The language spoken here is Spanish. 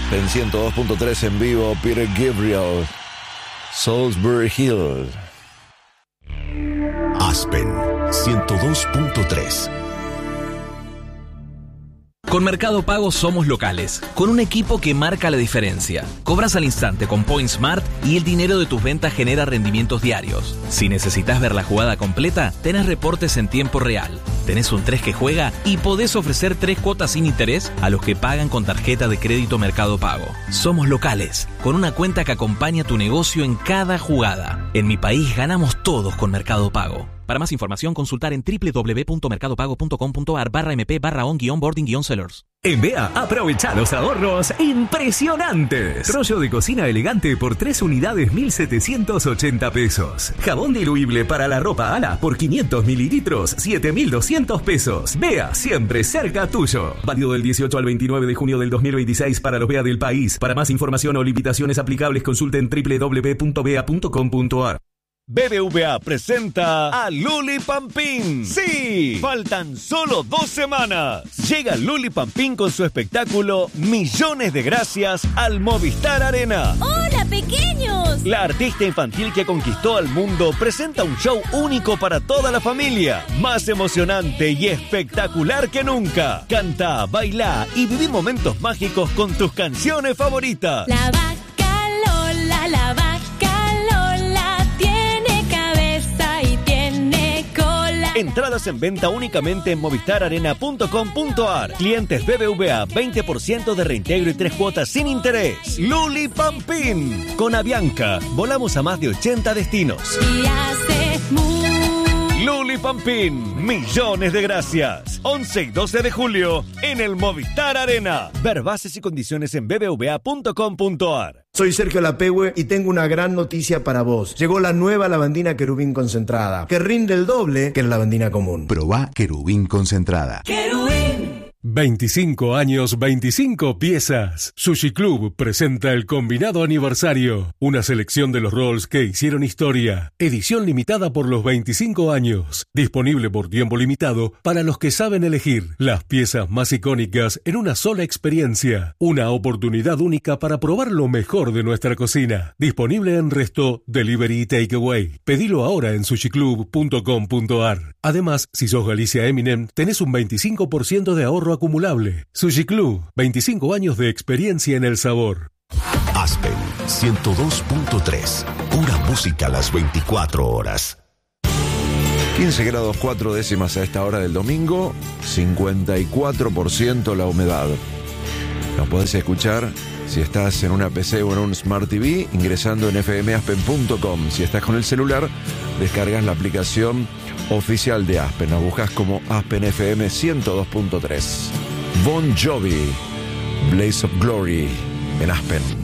Aspen 102.3 en vivo, Peter Gabriel, Salisbury Hill. Aspen 102.3. Con Mercado Pago somos locales, con un equipo que marca la diferencia. Cobras al instante con PointSmart y el dinero de tus ventas genera rendimientos diarios. Si necesitas ver la jugada completa, tenés reportes en tiempo real. Tenés un 3 que juega y podés ofrecer 3 cuotas sin interés a los que pagan con tarjeta de crédito Mercado Pago. Somos locales, con una cuenta que acompaña tu negocio en cada jugada. En mi país ganamos todos con Mercado Pago. Para más información, consultar en www.mercadopago.com.ar/mp/on-boarding-sellers. En BEA, aprovecha los ahorros impresionantes. Rollo de cocina elegante por 3 unidades, 1.780 pesos. Jabón diluible para la ropa ala por 500 mililitros, 7.200 pesos. BEA, siempre cerca tuyo. Válido del 18 al 29 de junio del 2026 para los BEA del país. Para más información o limitaciones aplicables, consulten www.bea.com.ar. BBVA presenta a Luli Pampín. ¡Sí! Faltan solo 2 semanas. Llega Luli Pampín con su espectáculo Millones de Gracias al Movistar Arena. ¡Hola, pequeños! La artista infantil que conquistó al mundo presenta un show único para toda la familia. Más emocionante y espectacular que nunca. Canta, baila y viví momentos mágicos con tus canciones favoritas. La vaca Lola, la vaca. Entradas en venta únicamente en movistararena.com.ar. Clientes BBVA, 20% de reintegro y 3 cuotas sin interés. Luli Pampín. Con Avianca, volamos a más de 80 destinos. Y hace Luli Pampín, Millones de Gracias. 11 y 12 de julio en el Movistar Arena. Ver bases y condiciones en bbva.com.ar. Soy Sergio Lapehue y tengo una gran noticia para vos. Llegó la nueva lavandina Querubín concentrada, que rinde el doble que la lavandina común. Probá Querubín concentrada. ¡Querubín! 25 años, 25 piezas. Sushi Club presenta el combinado aniversario. Una selección de los rolls que hicieron historia. Edición limitada por los 25 años. Disponible por tiempo limitado para los que saben elegir las piezas más icónicas en una sola experiencia. Una oportunidad única para probar lo mejor de nuestra cocina. Disponible en resto, delivery y takeaway. Pedilo ahora en sushiclub.com.ar. Además, si sos Galicia Eminem, tenés un 25% de ahorro acumulable. Sushi Club, 25 años de experiencia en el sabor. Aspen 102.3. Pura música a las 24 horas. 15 grados 4 décimas a esta hora del domingo, 54% la humedad. Nos podés escuchar si estás en una PC o en un Smart TV, ingresando en fmaspen.com. Si estás con el celular, descargas la aplicación oficial de Aspen. La buscas como Aspen FM 102.3. Bon Jovi, Blaze of Glory en Aspen.